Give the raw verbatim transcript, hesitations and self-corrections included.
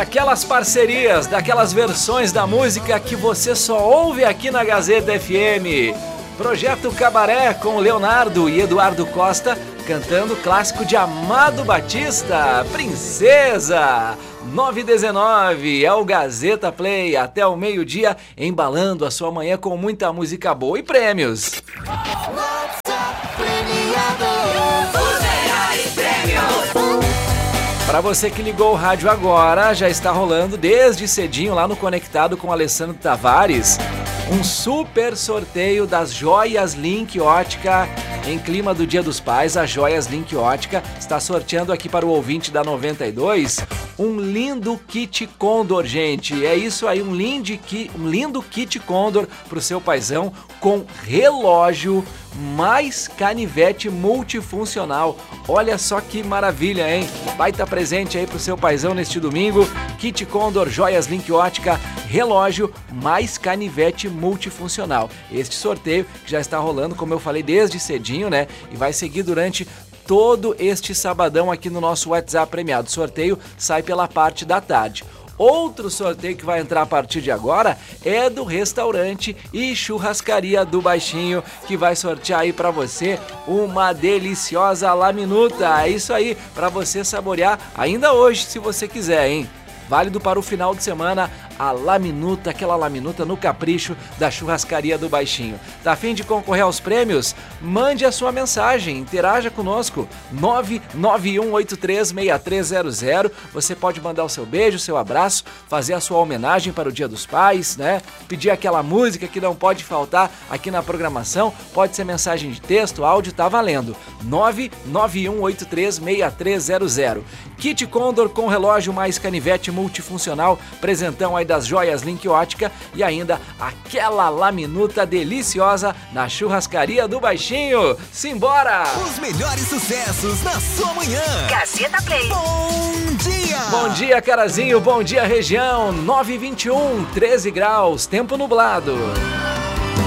daquelas parcerias, daquelas versões da música que você só ouve aqui na Gazeta F M. Projeto Cabaré com Leonardo e Eduardo Costa cantando o clássico de Amado Batista, Princesa. nove e dezenove é o Gazeta Play, até o meio-dia, embalando a sua manhã com muita música boa e prêmios. Para você que ligou o rádio agora, já está rolando desde cedinho lá no Conectado com Alessandro Tavares um super sorteio das Joias Link Ótica. Em clima do Dia dos Pais, a Joias Link Ótica está sorteando aqui para o ouvinte da noventa e dois um lindo kit Condor, gente. É isso aí, um lindo, um lindo kit Condor para o seu paizão com relógio mais canivete multifuncional. Olha só que maravilha, hein? Vai estar presente aí pro seu paizão neste domingo. Kit Condor, Joias Link Ótica, relógio mais canivete multifuncional. Este sorteio que já está rolando, como eu falei, desde cedinho, né? E vai seguir durante todo este sabadão aqui no nosso WhatsApp premiado. O sorteio sai pela parte da tarde. Outro sorteio que vai entrar a partir de agora é do restaurante e churrascaria do Baixinho, que vai sortear aí pra você uma deliciosa laminuta. É isso aí, pra você saborear ainda hoje, se você quiser, hein? Válido para o final de semana, a laminuta, aquela laminuta no capricho da churrascaria do Baixinho. Tá a fim de concorrer aos prêmios? Mande a sua mensagem, interaja conosco, nove nove um oito três seis três zero zero. Você pode mandar o seu beijo, o seu abraço, fazer a sua homenagem para o Dia dos Pais, né? Pedir aquela música que não pode faltar aqui na programação. Pode ser mensagem de texto, áudio, tá valendo. nove nove um oito três seis três zero zero. Kit Condor com relógio mais canivete multifuncional, presentão aí das Joias Link Ótica e ainda aquela laminuta deliciosa na churrascaria do Baixinho. Simbora! Os melhores sucessos na sua manhã. Gazeta Play. Bom dia! Bom dia, Carazinho. Bom dia, região. nove e vinte e um, treze graus, tempo nublado.